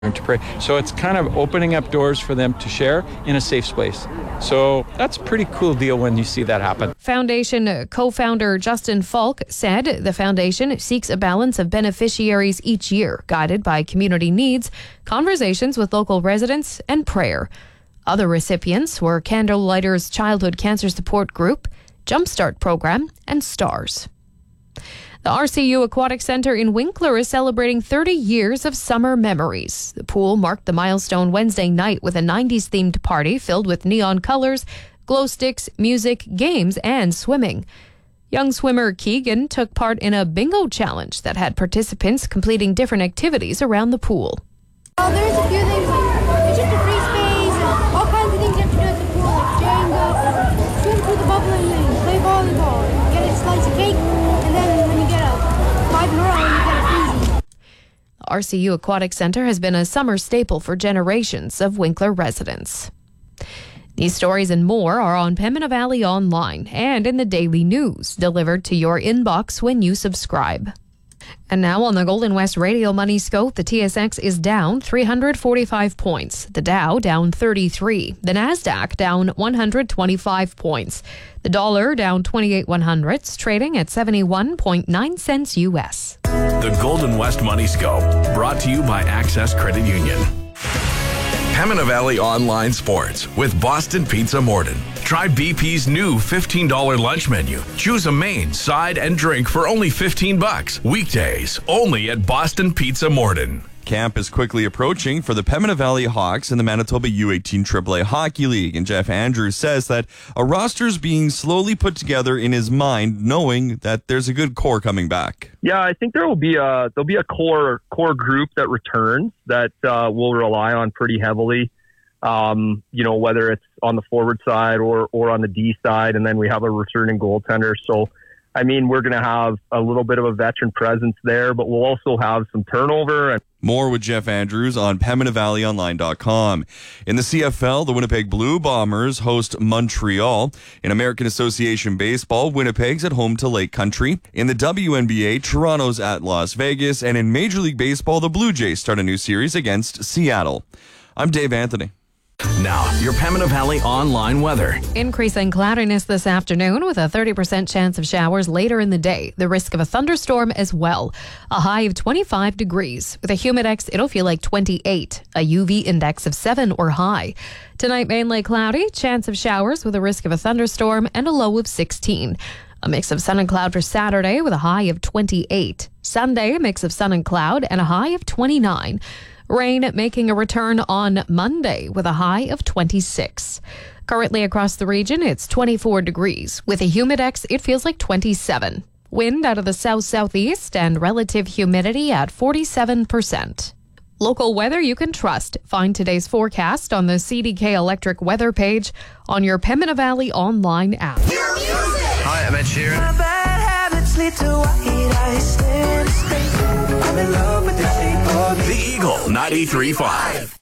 to pray. So it's kind of opening up doors for them to share in a safe space. So that's a pretty cool deal when you see that happen. Foundation co-founder Justin Falk said the foundation seeks a balance of beneficiaries each year, guided by community needs, conversations with local residents, and prayer. Other recipients were Candlelighters Childhood Cancer Support Group, Jumpstart Program, and STARS. The RCU Aquatic Centre in Winkler is celebrating 30 years of summer memories. The pool marked the milestone Wednesday night with a 90s-themed party filled with neon colors, glow sticks, music, games, and swimming. Young swimmer Keegan took part in a bingo challenge that had participants completing different activities around the pool. There's a few things, like it's just a free space and all kinds of things you have to do at the pool, like Jenga, swim through the bubbling thing, play volleyball, get a slice of cake, and then when you get a 5 in a row, you get a freezy. The RCU Aquatic Centre has been a summer staple for generations of Winkler residents. These stories and more are on Pembina Valley Online and in the Daily News, delivered to your inbox when you subscribe. And now on the Golden West Radio Money Scope, the TSX is down 345 points. The Dow down 33. The Nasdaq down 125 points. The dollar down 28/100ths, trading at 71.9 cents U.S. The Golden West Money Scope, brought to you by Access Credit Union. Pembina Valley Online Sports with Boston Pizza Morden. Try BP's new $15 lunch menu. Choose a main, side, and drink for only $15. Weekdays, only at Boston Pizza Morden. Camp is quickly approaching for the Pembina Valley Hawks in the Manitoba U18 AAA Hockey League, and Jeff Andrews says that a roster is being slowly put together in his mind, knowing that there's a good core coming back. Yeah, I think there'll be a core group that returns that we'll rely on pretty heavily. Whether it's on the forward side or on the D side, and then we have a returning goaltender. So, I mean, we're going to have a little bit of a veteran presence there, but we'll also have some turnover. More with Jeff Andrews on PembinaValleyOnline.com. In the CFL, the Winnipeg Blue Bombers host Montreal. In American Association Baseball, Winnipeg's at home to Lake Country. In the WNBA, Toronto's at Las Vegas. And in Major League Baseball, the Blue Jays start a new series against Seattle. I'm Dave Anthony. Now, your Pembina Valley Online weather. Increasing cloudiness this afternoon with a 30% chance of showers later in the day. The risk of a thunderstorm as well. A high of 25 degrees. With a humidex, it'll feel like 28. A UV index of 7 or high. Tonight, mainly cloudy. Chance of showers with a risk of a thunderstorm and a low of 16. A mix of sun and cloud for Saturday with a high of 28. Sunday, a mix of sun and cloud and a high of 29. Rain making a return on Monday with a high of 26. Currently across the region, it's 24 degrees. With a humidex, it feels like 27. Wind out of the south-southeast and relative humidity at 47%. Local weather you can trust. Find today's forecast on the CDK Electric weather page on your Pembina Valley Online app. Hi, I'm Ed Sheeran. The Eagle 93.5.